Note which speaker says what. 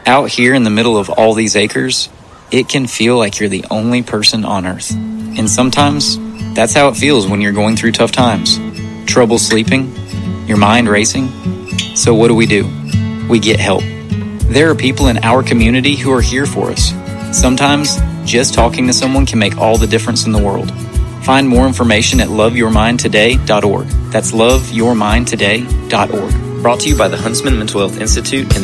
Speaker 1: Out here in the middle of all these acres, it can feel like you're the only person on earth. And sometimes, that's how it feels when you're going through tough times. Trouble sleeping, your mind racing. So what do? We get help. There are people in our community who are here for us. Sometimes, just talking to someone can make all the difference in the world. Find more information at loveyourmindtoday.org. That's loveyourmindtoday.org. Brought to you by the Huntsman Mental Health Institute and